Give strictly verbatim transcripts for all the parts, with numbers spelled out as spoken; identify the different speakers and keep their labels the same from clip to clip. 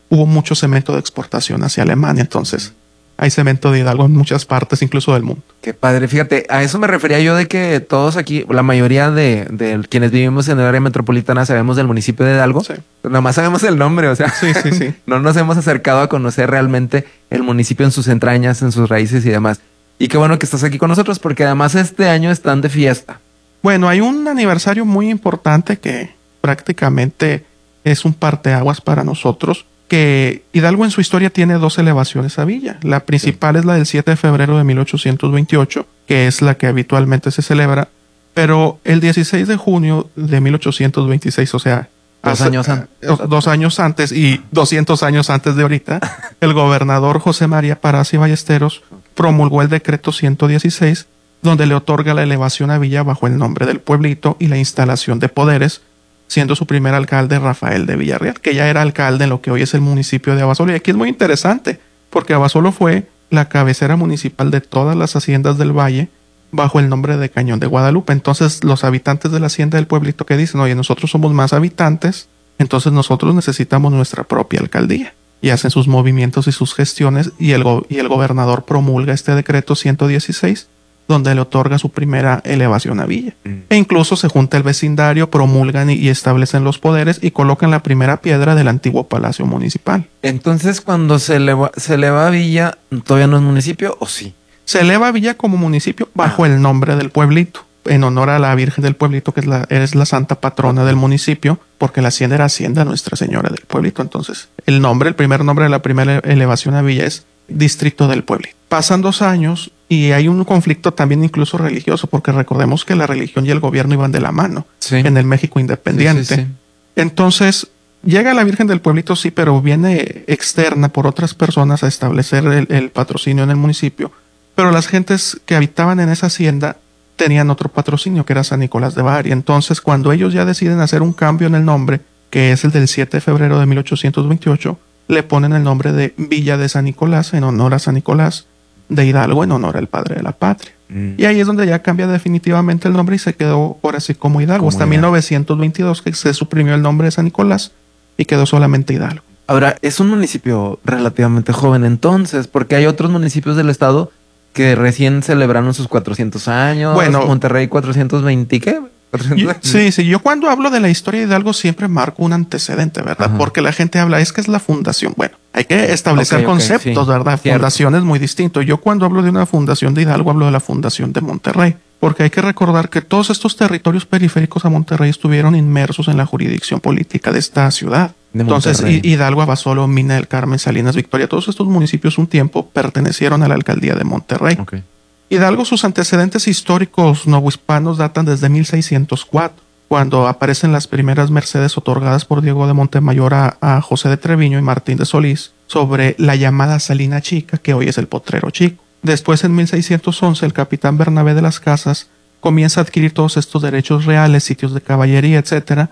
Speaker 1: hubo mucho cemento de exportación hacia Alemania. Entonces, hay cemento de Hidalgo en muchas partes, incluso del mundo.
Speaker 2: Qué padre. Fíjate, a eso me refería yo de que todos aquí, la mayoría de, de quienes vivimos en el área metropolitana sabemos del municipio de Hidalgo.
Speaker 1: Sí.
Speaker 2: Pero nada más sabemos el nombre, o sea,
Speaker 1: Sí, sí, sí.
Speaker 2: no nos hemos acercado a conocer realmente el municipio en sus entrañas, en sus raíces y demás. Y qué bueno que estás aquí con nosotros, porque además este año están de fiesta.
Speaker 1: Bueno, hay un aniversario muy importante que prácticamente es un parteaguas para nosotros, que Hidalgo en su historia tiene dos elevaciones a villa. La principal sí. es la del siete de febrero de mil ochocientos veintiocho, que es la que habitualmente se celebra, pero el dieciséis de junio de mil ochocientos veintiséis, o sea,
Speaker 2: dos,
Speaker 1: hace,
Speaker 2: años, an
Speaker 1: eh, dos años antes y doscientos años antes de ahorita, el gobernador José María Parás y Ballesteros promulgó el decreto ciento dieciséis, donde le otorga la elevación a villa bajo el nombre del pueblito y la instalación de poderes, siendo su primer alcalde Rafael de Villarreal, que ya era alcalde en lo que hoy es el municipio de Abasolo. Y aquí es muy interesante, porque Abasolo fue la cabecera municipal de todas las haciendas del valle bajo el nombre de Cañón de Guadalupe. Entonces los habitantes de la hacienda del pueblito que dicen, oye, nosotros somos más habitantes, entonces nosotros necesitamos nuestra propia alcaldía. Y hacen sus movimientos y sus gestiones, y el, go y el gobernador promulga este decreto ciento dieciséis, donde le otorga su primera elevación a villa. Mm. E incluso se junta el vecindario, promulgan y, y establecen los poderes y colocan la primera piedra del antiguo palacio municipal.
Speaker 2: Entonces, cuando se eleva, se eleva a villa, ¿todavía no es municipio o sí?
Speaker 1: Se eleva a villa como municipio bajo ah. el nombre del pueblito, en honor a la Virgen del Pueblito, que es la, es la santa patrona del municipio, porque la hacienda era Hacienda Nuestra Señora del Pueblito. Entonces, el nombre, el primer nombre de la primera elevación a villa es Distrito del Pueblito. Pasan dos años y hay un conflicto también incluso religioso, porque recordemos que la religión y el gobierno iban de la mano sí. en el México independiente. Sí, sí, sí. Entonces, llega la Virgen del Pueblito, sí, pero viene externa por otras personas a establecer el, el patrocinio en el municipio. Pero las gentes que habitaban en esa hacienda tenían otro patrocinio, que era San Nicolás de Bari. Entonces, cuando ellos ya deciden hacer un cambio en el nombre, que es el del siete de febrero de mil ochocientos veintiocho, le ponen el nombre de Villa de San Nicolás en honor a San Nicolás, de Hidalgo en honor al padre de la patria. Mm. Y ahí es donde ya cambia definitivamente el nombre y se quedó ahora sí como Hidalgo. Como Hasta Hidalgo. mil novecientos veintidós, que se suprimió el nombre de San Nicolás y quedó solamente Hidalgo.
Speaker 2: Ahora, es un municipio relativamente joven entonces, porque hay otros municipios del estado que recién celebraron sus cuatrocientos años. Bueno, Monterrey cuatrocientos veinte, ¿qué?
Speaker 1: Yo, sí, sí. Yo cuando hablo de la historia de Hidalgo siempre marco un antecedente, ¿verdad? Ajá. Porque la gente habla, es que es la fundación. Bueno, hay que establecer okay, conceptos, okay, sí. ¿verdad? Cierto. Fundación es muy distinto. Yo cuando hablo de una fundación de Hidalgo hablo de la fundación de Monterrey. Porque hay que recordar que todos estos territorios periféricos a Monterrey estuvieron inmersos en la jurisdicción política de esta ciudad. De Entonces, Hidalgo, Abasolo, Mina del Carmen, Salinas, Victoria, todos estos municipios un tiempo pertenecieron a la alcaldía de Monterrey. Okay. Hidalgo, sus antecedentes históricos novohispanos datan desde mil seiscientos cuatro, cuando aparecen las primeras mercedes otorgadas por Diego de Montemayor a, a José de Treviño y Martín de Solís sobre la llamada Salina Chica, que hoy es el Potrero Chico. Después, en mil seiscientos once, el capitán Bernabé de las Casas comienza a adquirir todos estos derechos reales, sitios de caballería, etcétera,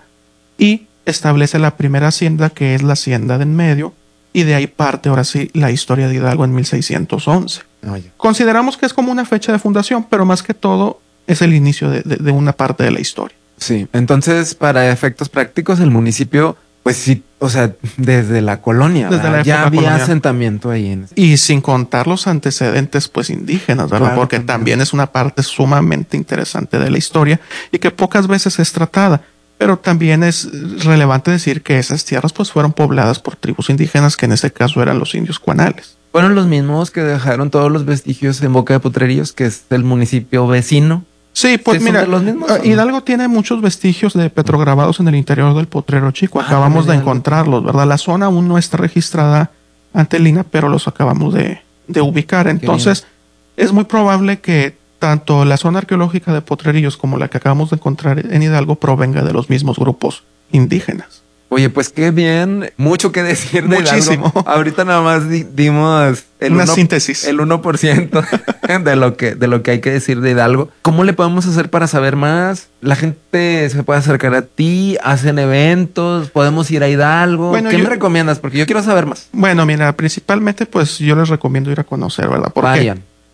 Speaker 1: y establece la primera hacienda, que es la hacienda de en medio, y de ahí parte ahora sí la historia de Hidalgo en mil seiscientos once. Oye. Consideramos que es como una fecha de fundación, pero más que todo es el inicio de, de, de una parte de la historia.
Speaker 2: Sí, entonces para efectos prácticos el municipio, pues sí, o sea, desde la colonia, desde la ya había colonial. Asentamiento ahí. En...
Speaker 1: Y sin contar los antecedentes pues indígenas, ¿verdad? Claro, porque también. también es una parte sumamente interesante de la historia y que pocas veces es tratada. Pero también es relevante decir que esas tierras pues fueron pobladas por tribus indígenas, que en este caso eran los indios cuanales.
Speaker 2: Fueron los mismos que dejaron todos los vestigios en Boca de Potrerillos, que es el municipio vecino.
Speaker 1: Sí, pues ¿Sí mira, los mismos, uh, Hidalgo tiene muchos vestigios de petrograbados en el interior del Potrero Chico. Ah, acabamos de encontrarlos, ¿verdad? La zona aún no está registrada ante el I N A, pero los acabamos de, de ubicar. Entonces, es muy probable que tanto la zona arqueológica de Potrerillos como la que acabamos de encontrar en Hidalgo provenga de los mismos grupos indígenas.
Speaker 2: Oye, pues qué bien, mucho que decir de
Speaker 1: Muchísimo.
Speaker 2: Hidalgo. Ahorita nada más di dimos el
Speaker 1: una
Speaker 2: uno,
Speaker 1: síntesis.
Speaker 2: El uno por ciento de lo que de lo que hay que decir de Hidalgo. ¿Cómo le podemos hacer para saber más? La gente se puede acercar a ti, hacen eventos, podemos ir a Hidalgo. Bueno, ¿Qué yo, me recomiendas? Porque yo quiero saber más.
Speaker 1: Bueno, mira, principalmente pues yo les recomiendo ir a conocer, ¿verdad? Porque
Speaker 2: vayan.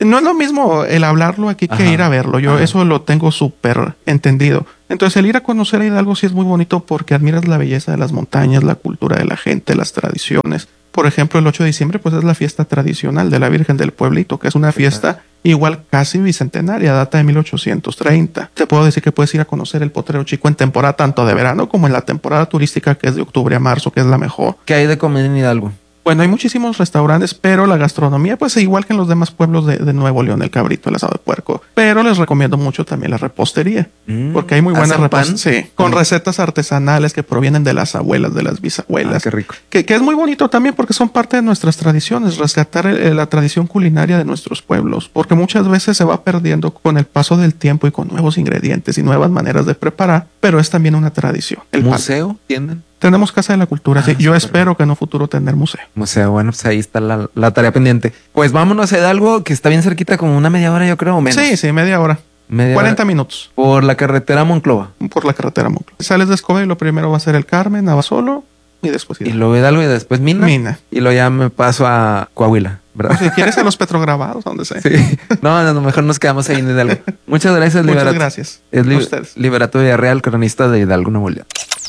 Speaker 1: No es lo mismo el hablarlo aquí que Ajá. ir a verlo. Yo Ajá. eso lo tengo súper entendido. Entonces el ir a conocer a Hidalgo sí es muy bonito porque admiras la belleza de las montañas, la cultura de la gente, las tradiciones. Por ejemplo, el ocho de diciembre pues es la fiesta tradicional de la Virgen del Pueblito, que es una fiesta igual casi bicentenaria, data de mil ochocientos treinta. Te puedo decir que puedes ir a conocer el Potrero Chico en temporada tanto de verano como en la temporada turística que es de octubre a marzo, que es la mejor.
Speaker 2: ¿Qué hay de comer en Hidalgo?
Speaker 1: Bueno, hay muchísimos restaurantes, pero la gastronomía, pues igual que en los demás pueblos de, de Nuevo León, el cabrito, el asado de puerco. Pero les recomiendo mucho también la repostería, mm, porque hay muy buena repostería. Sí, con mm. recetas artesanales que provienen de las abuelas, de las bisabuelas.
Speaker 2: Ah, qué rico.
Speaker 1: Que, que es muy bonito también porque son parte de nuestras tradiciones, rescatar el, la tradición culinaria de nuestros pueblos, porque muchas veces se va perdiendo con el paso del tiempo y con nuevos ingredientes y nuevas maneras de preparar, pero es también una tradición.
Speaker 2: El ¿Museo tienen?
Speaker 1: Tenemos Casa de la Cultura, ah, sí. Yo espero que en un futuro tener museo.
Speaker 2: Museo, bueno, pues ahí está la, la tarea pendiente. Pues vámonos a Hidalgo, que está bien cerquita, como una media hora, yo creo, o menos.
Speaker 1: Sí, sí, media hora. Media cuarenta hora. Minutos.
Speaker 2: Por la carretera Monclova.
Speaker 1: Por la carretera Monclova. Sales de Escobedo y lo primero va a ser el Carmen, Navasolo y después Hidalgo.
Speaker 2: Y luego Hidalgo y después Mina.
Speaker 1: Mina.
Speaker 2: Y luego ya me paso a Coahuila, ¿verdad?
Speaker 1: O si quieres a los Petrograbados, donde sea.
Speaker 2: Sí. No, a lo mejor nos quedamos ahí en Hidalgo. Muchas gracias,
Speaker 1: Liberato. Muchas gracias.
Speaker 2: Es li- Liberato Villarreal, cronista de Hidalgo, Nuevo León.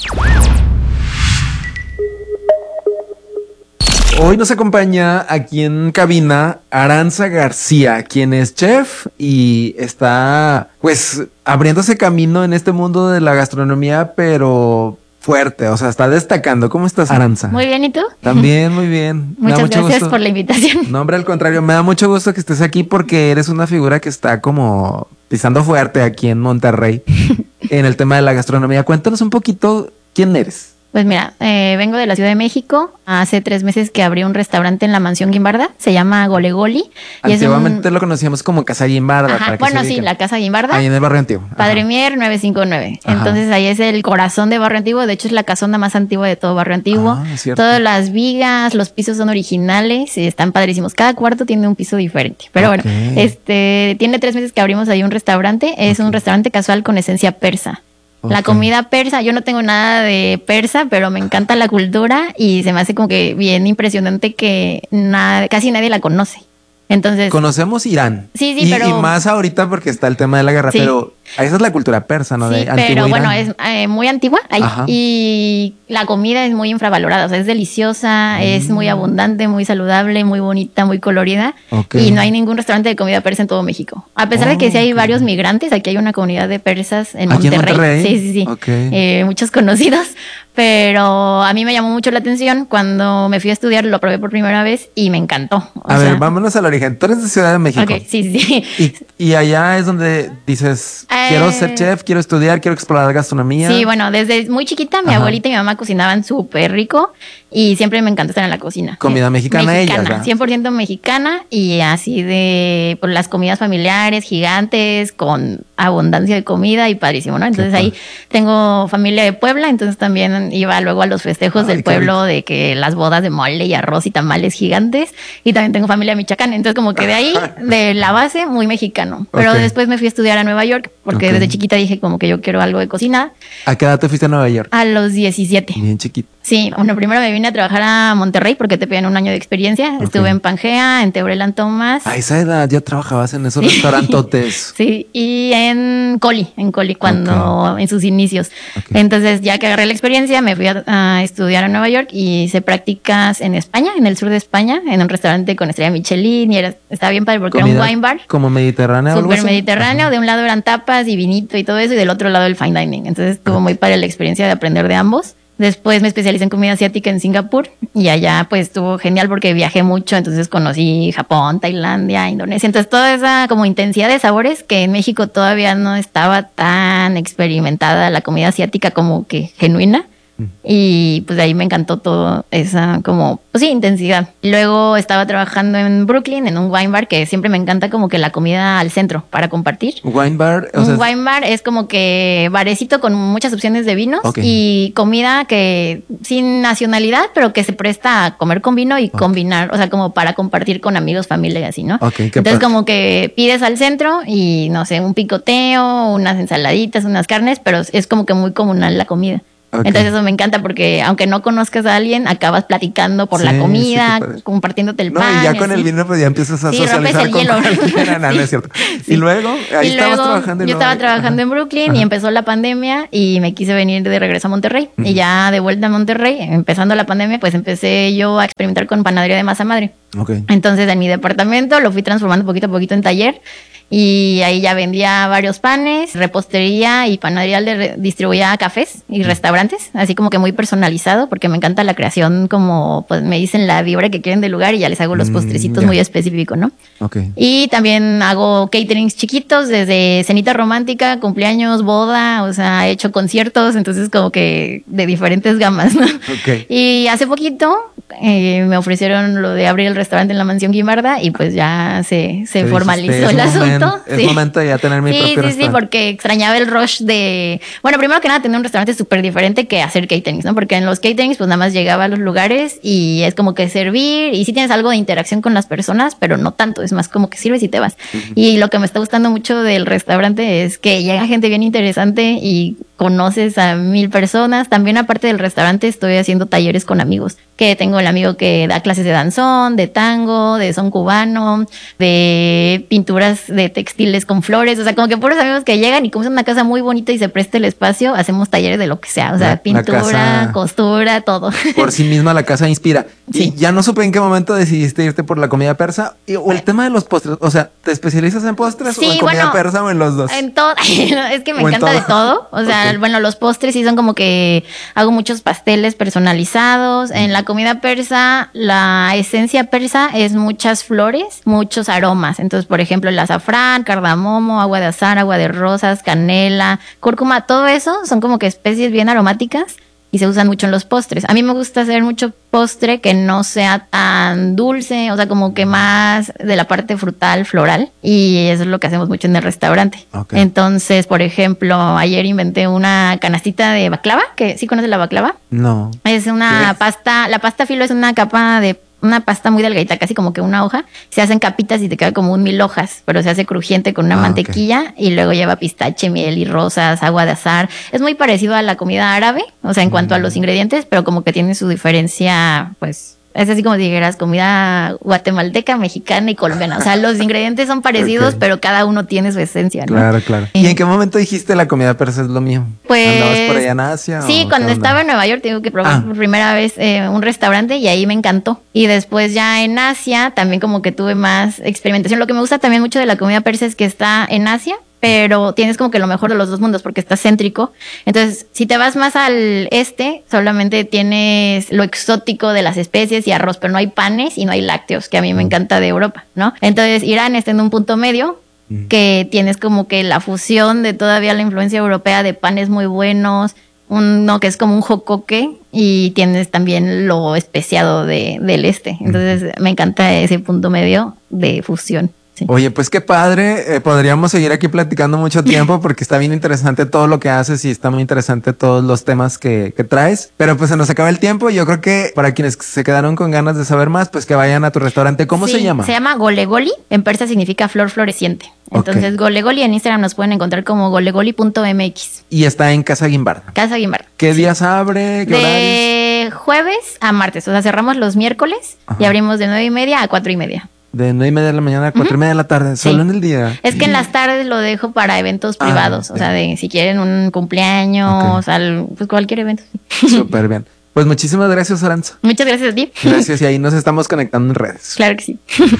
Speaker 2: Hoy nos acompaña aquí en cabina Aranza García, quien es chef y está pues abriéndose camino en este mundo de la gastronomía, pero fuerte, o sea, está destacando. ¿Cómo estás, Aranza?
Speaker 3: Muy bien, ¿y tú?
Speaker 2: También, muy bien.
Speaker 3: Muchas mucho gracias gusto. Por la invitación.
Speaker 2: No, hombre, al contrario, me da mucho gusto que estés aquí porque eres una figura que está como pisando fuerte aquí en Monterrey en el tema de la gastronomía. Cuéntanos un poquito quién eres.
Speaker 3: Pues mira, eh, vengo de la Ciudad de México. Hace tres meses que abrí un restaurante en la Mansión Guimbarda. Se llama Golegoli.
Speaker 2: Antiguamente un... lo conocíamos como Casa Guimbarda.
Speaker 3: Ajá, bueno, sí, la Casa Guimbarda.
Speaker 2: Ahí en el Barrio Antiguo. Ajá.
Speaker 3: Padre Mier nueve cinco nueve. Ajá. Entonces ahí es el corazón de Barrio Antiguo. De hecho es la casona más antigua de todo Barrio Antiguo.
Speaker 2: Ah, cierto.
Speaker 3: Todas las vigas, los pisos son originales y están padrísimos. Cada cuarto tiene un piso diferente. Pero okay. bueno, este tiene tres meses que abrimos ahí un restaurante. Es okay. un restaurante casual con esencia persa. Okay. La comida persa, yo no tengo nada de persa, pero me encanta la cultura y se me hace como que bien impresionante que nada, casi nadie la conoce. Entonces,
Speaker 2: conocemos Irán.
Speaker 3: Sí, sí,
Speaker 2: y,
Speaker 3: pero...
Speaker 2: Y más ahorita porque está el tema de la guerra, sí. Pero esa es la cultura persa, ¿no?
Speaker 3: Sí,
Speaker 2: de
Speaker 3: pero bueno,
Speaker 2: Irán.
Speaker 3: es eh, muy antigua ahí, y la comida es muy infravalorada, o sea, es deliciosa, mm. es muy abundante, muy saludable, muy bonita, muy colorida. Okay. Y no hay ningún restaurante de comida persa en todo México. A pesar oh, de que sí hay okay. varios migrantes, aquí hay una comunidad de persas en
Speaker 2: ¿Aquí
Speaker 3: Monterrey.
Speaker 2: En Monterrey.
Speaker 3: Sí, sí, sí.
Speaker 2: Okay.
Speaker 3: Eh, muchos conocidos. Pero a mí me llamó mucho la atención. Cuando me fui a estudiar, lo probé por primera vez y me encantó. O
Speaker 2: a
Speaker 3: sea,
Speaker 2: ver, vámonos al origen. Tú eres de Ciudad de México.
Speaker 3: Ok, sí, sí.
Speaker 2: Y, y allá es donde dices,
Speaker 3: eh,
Speaker 2: quiero ser chef, quiero estudiar, quiero explorar gastronomía.
Speaker 3: Sí, bueno, desde muy chiquita mi Ajá. abuelita y mi mamá cocinaban súper rico y siempre me encantó estar en la cocina.
Speaker 2: Comida mexicana,
Speaker 3: mexicana
Speaker 2: ellas, ¿verdad?
Speaker 3: cien por ciento mexicana y así de pues, las comidas familiares gigantes con abundancia de comida y padrísimo, ¿no? Entonces ahí tengo familia de Puebla, entonces también iba luego a los festejos Ay, del pueblo de que las bodas de mole y arroz y tamales gigantes, y también tengo familia de Michoacán, entonces como que de ahí, de la base, muy mexicano. Pero okay. después me fui a estudiar a Nueva York, porque okay. desde chiquita dije como que yo quiero algo de cocina.
Speaker 2: ¿A qué edad te fuiste a Nueva York?
Speaker 3: A los diecisiete.
Speaker 2: Bien chiquita.
Speaker 3: Sí, bueno, primero me vine a trabajar a Monterrey porque te piden un año de experiencia. Okay. Estuve en Pangea, en Teurelan Thomas.
Speaker 2: A esa edad ya trabajabas en esos sí. restaurantotes.
Speaker 3: Sí, y en Coli, en Coli cuando, okay. en sus inicios. Okay. Entonces, ya que agarré la experiencia, me fui a, a estudiar a Nueva York y hice prácticas en España, en el sur de España, en un restaurante con estrella Michelin, y era, estaba bien padre porque
Speaker 2: Comida
Speaker 3: era un wine bar.
Speaker 2: Como mediterráneo.
Speaker 3: Súper mediterráneo. Ajá. De un lado eran tapas y vinito y todo eso, y del otro lado el fine dining. Entonces, estuvo muy padre la experiencia de aprender de ambos. Después me especialicé en comida asiática en Singapur y allá pues estuvo genial porque viajé mucho, entonces conocí Japón, Tailandia, Indonesia, entonces toda esa como intensidad de sabores que en México todavía no estaba tan experimentada la comida asiática como que genuina. Y pues de ahí me encantó todo esa como, pues sí, intensidad. Luego estaba trabajando en Brooklyn en un wine bar, que siempre me encanta como que la comida al centro para compartir.
Speaker 2: Wine bar, o
Speaker 3: un
Speaker 2: sea,
Speaker 3: wine bar es como que barecito con muchas opciones de vinos, okay. y comida que sin nacionalidad, pero que se presta a comer con vino y okay. combinar, o sea, como para compartir con amigos, familia y así, ¿no?
Speaker 2: Okay,
Speaker 3: entonces como que pides al centro y no sé, un picoteo, unas ensaladitas, unas carnes, pero es como que muy comunal la comida. Okay. Entonces eso me encanta porque aunque no conozcas a alguien, acabas platicando por sí, la comida, sí, compartiéndote el
Speaker 2: no,
Speaker 3: pan.
Speaker 2: Y ya con así. El vino pues ya empiezas a sí, socializar con cualquiera. No, no es cierto. Sí. Y luego, ahí y estabas luego, trabajando.
Speaker 3: Yo estaba trabajando Ajá. en Brooklyn Ajá. y empezó la pandemia y me quise venir de regreso a Monterrey. Uh-huh. Y ya de vuelta a Monterrey, empezando la pandemia, pues empecé yo a experimentar con panadería de masa madre. Okay. Entonces en mi departamento lo fui transformando poquito a poquito en taller. Y ahí ya vendía varios panes, repostería y panadería, le distribuía cafés y restaurantes, así como que muy personalizado, porque me encanta la creación, como pues me dicen la vibra que quieren del lugar y ya les hago los postrecitos mm, yeah. muy específicos, ¿no?
Speaker 2: Okay.
Speaker 3: Y también hago caterings chiquitos, desde cenita romántica, cumpleaños, boda, o sea, he hecho conciertos, entonces como que de diferentes gamas, ¿no?
Speaker 2: Okay.
Speaker 3: Y hace poquito eh, me ofrecieron lo de abrir el restaurante en la Mansión Guimarda y pues ya se, se formalizó el asunto.
Speaker 2: Es sí. momento de ya tener mi
Speaker 3: sí,
Speaker 2: propio
Speaker 3: sí,
Speaker 2: restaurante.
Speaker 3: Sí, porque extrañaba el rush de... Bueno, primero que nada, tener un restaurante súper diferente que hacer caterings, ¿no? Porque en los caterings, pues nada más llegaba a los lugares y es como que servir y sí tienes algo de interacción con las personas, pero no tanto, es más como que sirves y te vas. Uh-huh. Y lo que me está gustando mucho del restaurante es que llega gente bien interesante y conoces a mil personas. También aparte del restaurante estoy haciendo talleres con amigos, que tengo el amigo que da clases de danzón, de tango, de son cubano, de pinturas de textiles con flores, o sea, como que puros amigos que llegan y como es una casa muy bonita y se presta el espacio, hacemos talleres de lo que sea, o sea, la, pintura, la casa, costura, todo.
Speaker 2: Por sí misma la casa inspira. Sí. Y ya no supe en qué momento decidiste irte por la comida persa o el tema de los postres, o sea, ¿te especializas en postres
Speaker 3: sí,
Speaker 2: o en comida
Speaker 3: bueno, persa
Speaker 2: o en los dos?
Speaker 3: En todo, es que me encanta todo? de todo, o sea, okay. bueno, los postres sí son como que hago muchos pasteles personalizados. En la comida persa, la esencia persa es muchas flores, muchos aromas. Entonces, por ejemplo, el azafrán, cardamomo, agua de azahar, agua de rosas, canela, cúrcuma, todo eso son como que especies bien aromáticas y se usan mucho en los postres. A mí me gusta hacer mucho postre que no sea tan dulce, o sea, como que más de la parte frutal, floral, y eso es lo que hacemos mucho en el restaurante. Okay. Entonces, por ejemplo, ayer inventé una canastita de baklava, que ¿sí conoces la baklava?
Speaker 2: No.
Speaker 3: Es una pasta, la pasta filo es una capa de una pasta muy delgadita, casi como que una hoja, se hacen capitas y te queda como un mil hojas, pero se hace crujiente con una ah, mantequilla okay. y luego lleva pistache, miel y rosas, agua de azahar. Es muy parecido a la comida árabe, o sea, en mm. cuanto a los ingredientes, pero como que tiene su diferencia, pues... Es así como si dijeras comida guatemalteca, mexicana y colombiana. O sea, los ingredientes son parecidos, okay. pero cada uno tiene su esencia, ¿no?
Speaker 2: Claro, claro. ¿Y en qué momento dijiste la comida persa es lo mío?
Speaker 3: Pues...
Speaker 2: ¿Andabas por allá en Asia?
Speaker 3: Sí, cuando estaba en Nueva York tengo que probar ah. por primera vez eh, un restaurante y ahí me encantó. Y después ya en Asia también como que tuve más experimentación. Lo que me gusta también mucho de la comida persa es que está en Asia, pero tienes como que lo mejor de los dos mundos porque está céntrico. Entonces, si te vas más al este, solamente tienes lo exótico de las especies y arroz, pero no hay panes y no hay lácteos, que a mí me encanta de Europa, ¿no? Entonces, Irán está en un punto medio, que tienes como que la fusión de todavía la influencia europea de panes muy buenos, uno que es como un jocoque, y tienes también lo especiado de, del este. Entonces, me encanta ese punto medio de fusión. Sí.
Speaker 2: Oye, pues qué padre, eh, podríamos seguir aquí platicando mucho tiempo porque está bien interesante todo lo que haces y está muy interesante todos los temas que, que traes, pero pues se nos acaba el tiempo. Yo creo que para quienes se quedaron con ganas de saber más, pues que vayan a tu restaurante. ¿Cómo sí, se llama?
Speaker 3: Se llama Golegoli, en persa significa flor floreciente. Entonces okay. Golegoli en Instagram nos pueden encontrar como golegoli punto m x.
Speaker 2: Y está en Casa Guimbarda.
Speaker 3: Casa Guimbarda.
Speaker 2: ¿Qué sí. días abre? ¿Qué
Speaker 3: de
Speaker 2: horarios?
Speaker 3: Jueves a martes, o sea, cerramos los miércoles Ajá. y abrimos de nueve y media a cuatro y media.
Speaker 2: De nueve y media de la mañana a cuatro uh-huh. y media de la tarde, solo sí. en el día.
Speaker 3: Es que en las tardes lo dejo para eventos ah, privados, okay. o sea, de si quieren un cumpleaños, okay. al, pues cualquier evento.
Speaker 2: Súper bien. Pues muchísimas gracias, Arantza.
Speaker 3: Muchas gracias a ti.
Speaker 2: Gracias, y ahí nos estamos conectando en redes.
Speaker 3: Claro que sí.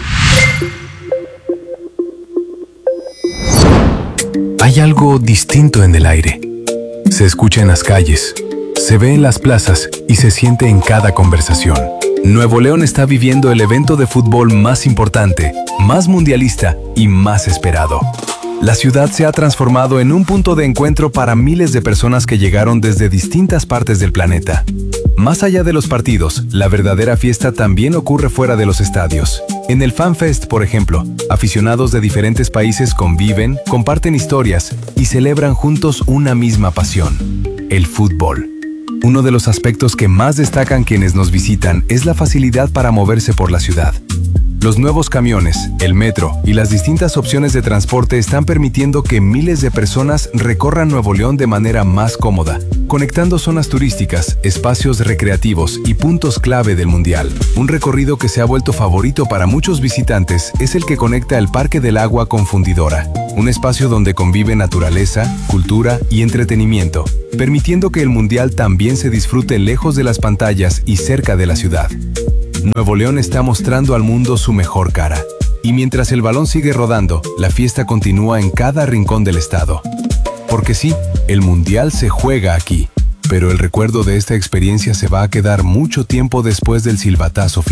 Speaker 4: Hay algo distinto en el aire. Se escucha en las calles, se ve en las plazas y se siente en cada conversación. Nuevo León está viviendo el evento de fútbol más importante, más mundialista y más esperado. La ciudad se ha transformado en un punto de encuentro para miles de personas que llegaron desde distintas partes del planeta. Más allá de los partidos, la verdadera fiesta también ocurre fuera de los estadios. En el FanFest, por ejemplo, aficionados de diferentes países conviven, comparten historias y celebran juntos una misma pasión: el fútbol. Uno de los aspectos que más destacan quienes nos visitan es la facilidad para moverse por la ciudad. Los nuevos camiones, el metro y las distintas opciones de transporte están permitiendo que miles de personas recorran Nuevo León de manera más cómoda, conectando zonas turísticas, espacios recreativos y puntos clave del Mundial. Un recorrido que se ha vuelto favorito para muchos visitantes es el que conecta el Parque del Agua con Fundidora, un espacio donde convive naturaleza, cultura y entretenimiento, permitiendo que el Mundial también se disfrute lejos de las pantallas y cerca de la ciudad. Nuevo León está mostrando al mundo su mejor cara. Y mientras el balón sigue rodando, la fiesta continúa en cada rincón del estado. Porque sí, el Mundial se juega aquí, pero el recuerdo de esta experiencia se va a quedar mucho tiempo después del silbatazo final.